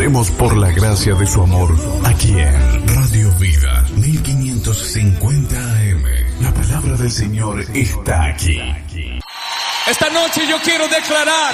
Oremos por la gracia de su amor aquí en Radio Vida 1550 AM. La palabra del Señor está aquí. Esta noche yo quiero declarar